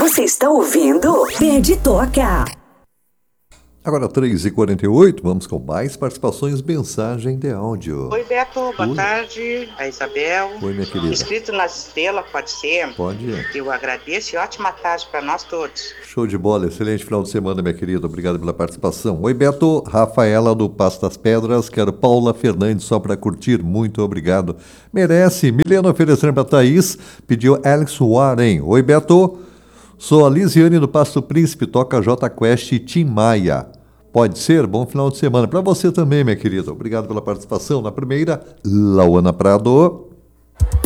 Você está ouvindo? Pede e Toca. Agora 3h48, vamos com mais participações, mensagem de áudio. Oi, Beto, boa tarde. A Isabel. Oi, minha querida. Escrito nas estrelas, pode ser? Pode. Eu agradeço e ótima tarde para nós todos. Show de bola, excelente final de semana, minha querida. Obrigado pela participação. Oi, Beto, Rafaela do Passo das Pedras, quero Paula Fernandes só para curtir, muito obrigado. Merece. Milena oferecendo para Thaís, pediu Alex Warren. Oi, Beto, sou a Lisiane do Passo Príncipe, toca J Quest e Tim Maia. Pode ser? Bom final de semana. Para você também, minha querida. Obrigado pela participação. Na primeira, Lauana Prado.